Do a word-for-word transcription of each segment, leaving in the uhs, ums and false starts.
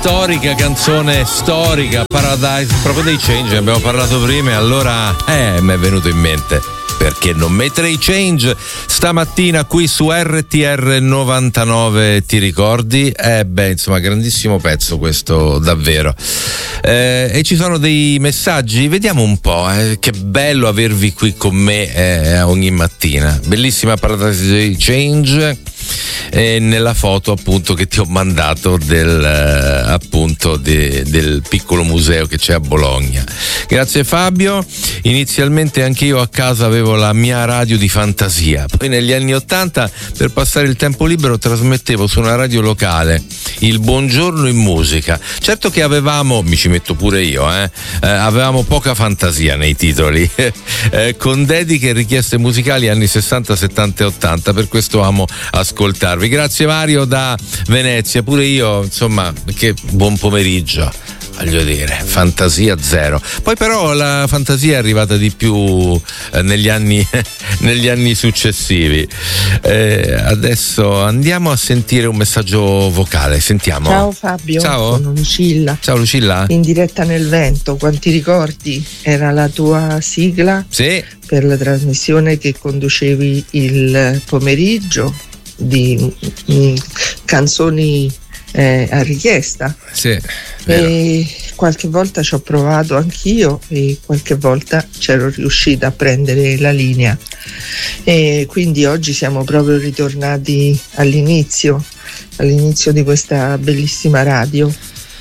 storica canzone storica, Paradise, proprio dei Change, ne abbiamo parlato prima e allora eh, mi è venuto in mente. Perché non mettere i Change stamattina qui su R T R novantanove, ti ricordi? Eh beh, insomma, grandissimo pezzo questo, davvero. Eh, e ci sono dei messaggi, vediamo un po', eh, che bello avervi qui con me eh, ogni mattina. Bellissima Paradise dei Change. E nella foto appunto che ti ho mandato del eh, appunto de, del piccolo museo che c'è a Bologna. Grazie Fabio. Inizialmente anche io a casa avevo la mia radio di fantasia, poi negli anni ottanta per passare il tempo libero trasmettevo su una radio locale il Buongiorno in musica. Certo che avevamo, mi ci metto pure io, eh, eh avevamo poca fantasia nei titoli, eh, con dediche e richieste musicali anni sessanta, settanta e ottanta, per questo amo ascoltarvi. Grazie Mario da Venezia, pure io, insomma, che buon pomeriggio, voglio dire, fantasia zero. Poi però la fantasia è arrivata di più eh, negli anni negli anni successivi. Eh, adesso andiamo a sentire un messaggio vocale, sentiamo. Ciao Fabio, ciao. Sono Lucilla. Ciao Lucilla. In diretta nel vento, quanti ricordi? Era la tua sigla? Sì. Per la trasmissione che conducevi il pomeriggio di mm, canzoni eh, a richiesta. Sì, e qualche volta ci ho provato anch'io e qualche volta c'ero riuscita a prendere la linea, e quindi oggi siamo proprio ritornati all'inizio all'inizio di questa bellissima radio,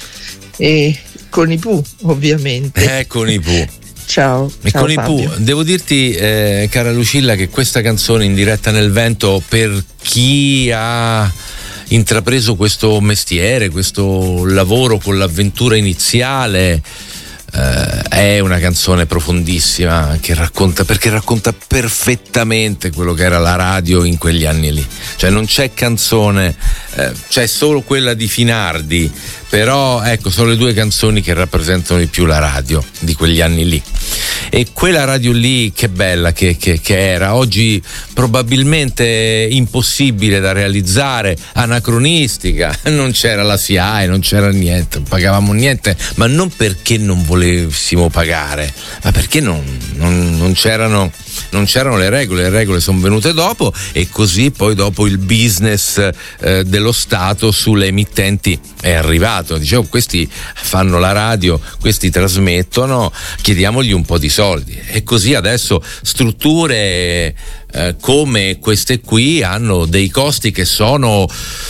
e con i Pooh ovviamente. Eh, con i Pooh. Ciao, e ciao con i Fabio. Pooh, devo dirti, eh, cara Lucilla, che questa canzone in diretta nel vento, per chi ha intrapreso questo mestiere, questo lavoro con l'avventura iniziale, eh, è una canzone profondissima che racconta, perché racconta perfettamente quello che era la radio in quegli anni lì. Cioè non c'è canzone, eh, c'è solo quella di Finardi, però ecco, sono le due canzoni che rappresentano di più la radio di quegli anni lì. E quella radio lì, che bella che, che, che era, oggi probabilmente impossibile da realizzare, anacronistica, non c'era la S I A E, non c'era niente, non pagavamo niente, ma non perché non volessimo pagare, ma perché non, non, non c'erano non c'erano le regole, le regole sono venute dopo, e così poi dopo il business eh, dello Stato sulle emittenti è arrivato. Dicevo, questi fanno la radio, questi trasmettono, chiediamogli un po' di soldi, e così adesso strutture eh, come queste qui hanno dei costi che sono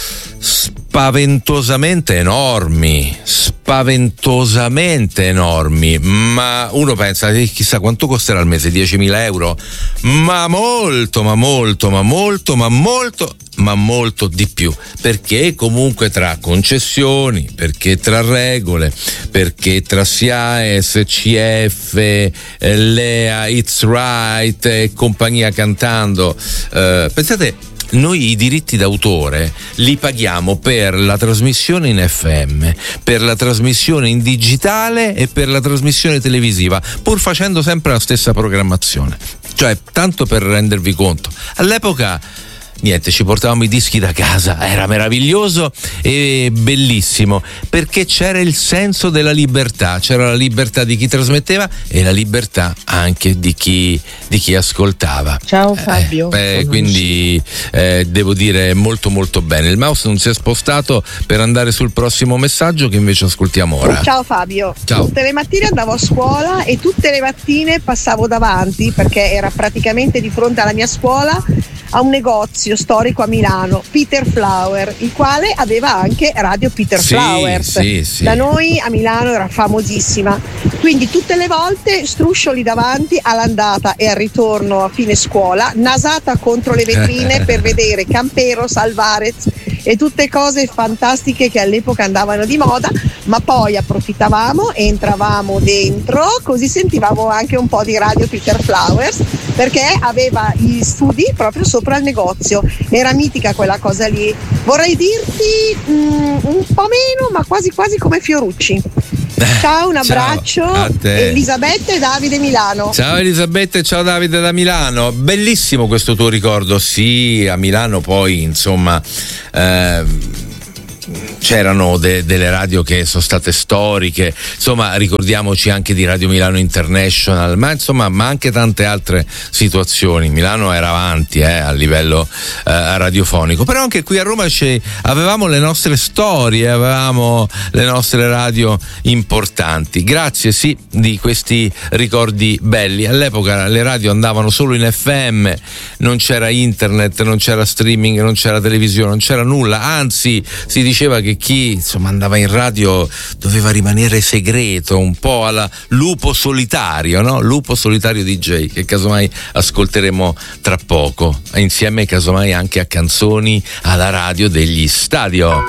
spaventosamente enormi, spaventosamente enormi, ma uno pensa, eh, chissà quanto costerà al mese, diecimila euro? Ma molto, ma molto, ma molto, ma molto, ma molto di più, perché comunque tra concessioni, perché tra regole, perché tra S I A E, S C F, eh, L E A, It's Right e compagnia cantando, eh, pensate, noi i diritti d'autore li paghiamo per la trasmissione in F M, per la trasmissione in digitale e per la trasmissione televisiva, pur facendo sempre la stessa programmazione. Cioè, tanto per rendervi conto, all'epoca niente, ci portavamo i dischi da casa, era meraviglioso e bellissimo, perché c'era il senso della libertà, c'era la libertà di chi trasmetteva e la libertà anche di chi, di chi ascoltava. Ciao Fabio. Eh, eh, quindi eh, devo dire molto molto bene. Il mouse non si è spostato per andare sul prossimo messaggio che invece ascoltiamo ora. Ciao Fabio. Ciao. Tutte le mattine andavo a scuola e tutte le mattine passavo davanti, perché era praticamente di fronte alla mia scuola, a un negozio storico a Milano, Peter Flower, il quale aveva anche Radio Peter sì, Flowers. Sì, sì. Da noi a Milano era famosissima, quindi tutte le volte struscioli davanti all'andata e al ritorno a fine scuola, nasata contro le vetrine per vedere Camperos, Alvarez e tutte cose fantastiche che all'epoca andavano di moda, ma poi approfittavamo, entravamo dentro, così sentivamo anche un po' di Radio Peter Flowers, perché aveva gli studi proprio sopra il negozio. Era mitica quella cosa lì, vorrei dirti mm, un po' meno, ma quasi quasi come Fiorucci. Ciao, un abbraccio. Ciao a te. Elisabetta e Davide Milano. Ciao Elisabetta e ciao Davide da Milano. Bellissimo questo tuo ricordo. Sì, a Milano poi insomma eh, c'erano de, delle radio che sono state storiche, insomma ricordiamoci anche di Radio Milano International, ma insomma ma anche tante altre situazioni. Milano era avanti eh, a livello eh, radiofonico, però anche qui a Roma ci, avevamo le nostre storie, avevamo le nostre radio importanti. Grazie sì di questi ricordi belli. All'epoca le radio andavano solo in F M, non c'era internet, non c'era streaming, non c'era televisione, non c'era nulla, anzi si diceva che chi insomma andava in radio doveva rimanere segreto, un po' alla Lupo Solitario, no? Lupo Solitario D J, che casomai ascolteremo tra poco, insieme casomai anche a canzoni alla radio degli Stadio.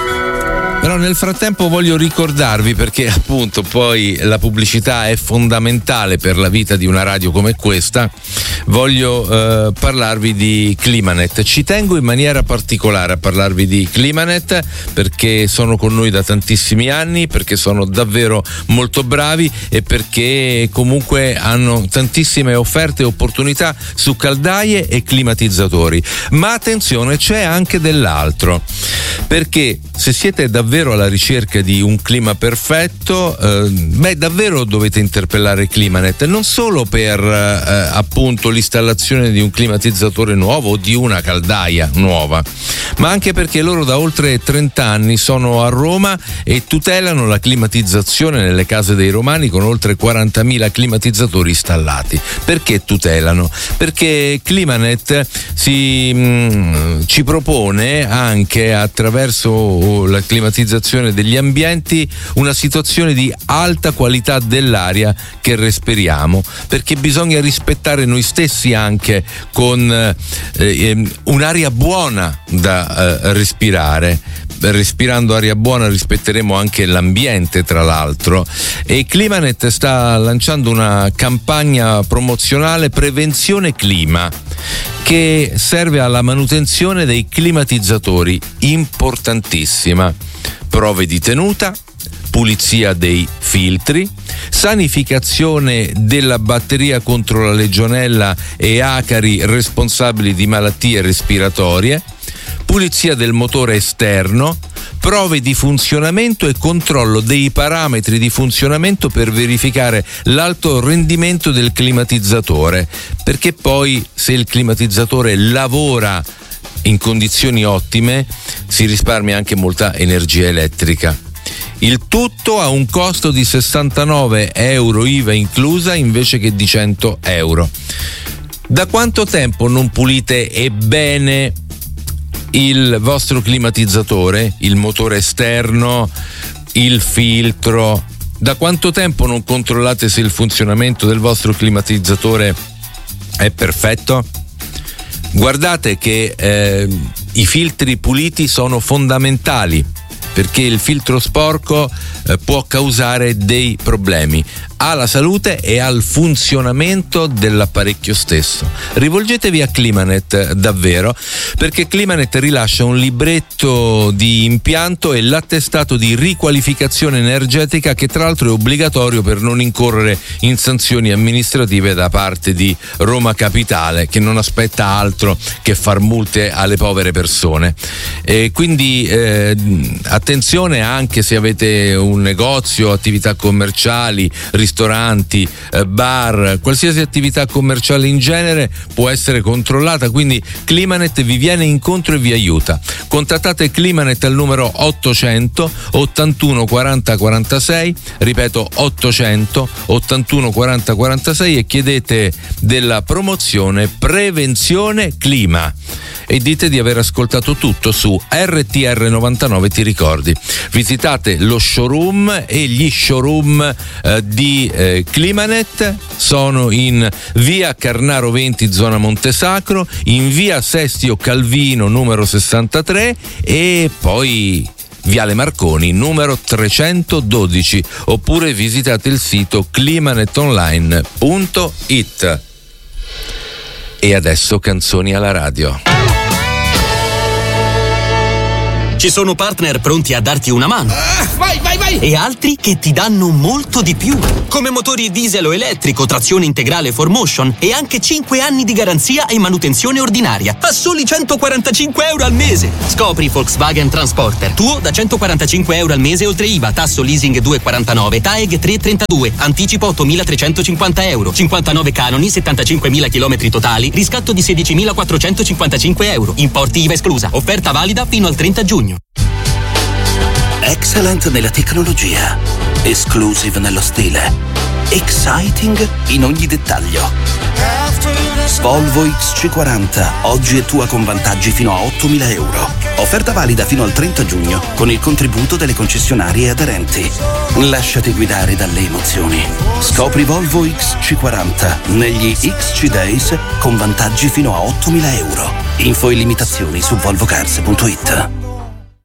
Però nel frattempo voglio ricordarvi, perché appunto poi la pubblicità è fondamentale per la vita di una radio come questa, voglio eh, parlarvi di Climanet. Ci tengo in maniera particolare a parlarvi di Climanet perché sono con noi da tantissimi anni, perché sono davvero molto bravi e perché comunque hanno tantissime offerte e opportunità su caldaie e climatizzatori. Ma attenzione, c'è anche dell'altro, perché se siete davvero alla ricerca di un clima perfetto, eh, beh davvero dovete interpellare Climanet, non solo per eh, appunto l'installazione di un climatizzatore nuovo o di una caldaia nuova, ma anche perché loro da oltre trenta anni sono a Roma e tutelano la climatizzazione nelle case dei romani con oltre quarantamila climatizzatori installati. Perché tutelano? Perché Climanet si, mh, ci propone anche attraverso la climatizzazione degli ambienti una situazione di alta qualità dell'aria che respiriamo, perché bisogna rispettare noi stessi anche con eh, un'aria buona da eh, respirare. Respirando aria buona rispetteremo anche l'ambiente, tra l'altro, e Climanet sta lanciando una campagna promozionale Prevenzione Clima che serve alla manutenzione dei climatizzatori, importantissima. Prove di tenuta, pulizia dei filtri, sanificazione della batteria contro la legionella e acari responsabili di malattie respiratorie, pulizia del motore esterno, prove di funzionamento e controllo dei parametri di funzionamento per verificare l'alto rendimento del climatizzatore, perché poi se il climatizzatore lavora in condizioni ottime si risparmia anche molta energia elettrica. Il tutto a un costo di sessantanove euro I V A inclusa invece che di cento euro. Da quanto tempo non pulite e bene il vostro climatizzatore, il motore esterno, il filtro? Da quanto tempo non controllate se il funzionamento del vostro climatizzatore è perfetto? Guardate che eh, i filtri puliti sono fondamentali, perché il filtro sporco eh, può causare dei problemi alla salute e al funzionamento dell'apparecchio stesso. Rivolgetevi a Climanet davvero, perché Climanet rilascia un libretto di impianto e l'attestato di riqualificazione energetica, che tra l'altro è obbligatorio per non incorrere in sanzioni amministrative da parte di Roma Capitale, che non aspetta altro che far multe alle povere persone. E quindi eh, attenzione anche se avete un negozio, attività commerciali, ristoranti, bar, qualsiasi attività commerciale in genere può essere controllata, quindi Climanet vi viene incontro e vi aiuta. Contattate Climanet al numero ottocento ottantuno quaranta quarantasei, ripeto ottocento ottantuno quaranta quarantasei, e chiedete della promozione Prevenzione Clima e dite di aver ascoltato tutto su R T R novantanove Ti ricordi. Visitate lo showroom e gli showroom eh, di eh, Climanet sono in via Carnaro venti zona Montesacro, in via Sestio Calvino numero sessantatré e poi Viale Marconi numero trecentododici, oppure visitate il sito climanetonline punto it. E adesso canzoni alla radio. Ci sono partner pronti a darti una mano. Ah, vai, vai, vai! E altri che ti danno molto di più. Come motori diesel o elettrico, trazione integrale four motion e anche cinque anni di garanzia e manutenzione ordinaria a soli centoquarantacinque euro al mese. Scopri Volkswagen Transporter. Tuo da centoquarantacinque euro al mese oltre I V A, tasso leasing due virgola quarantanove, T A E G tre virgola trentadue, anticipo ottomilatrecentocinquanta euro, cinquantanove canoni, settantacinquemila chilometri totali, riscatto di sedicimilaquattrocentocinquantacinque euro, importi I V A esclusa, offerta valida fino al trenta giugno. Excellent nella tecnologia, exclusive nello stile, exciting in ogni dettaglio. Volvo X C quaranta, oggi è tua con vantaggi fino a ottomila euro. Offerta valida fino al trenta giugno con il contributo delle concessionarie aderenti. Lasciati guidare dalle emozioni. Scopri Volvo X C quaranta negli X C Days con vantaggi fino a ottomila euro. Info e limitazioni su volvocars punto it.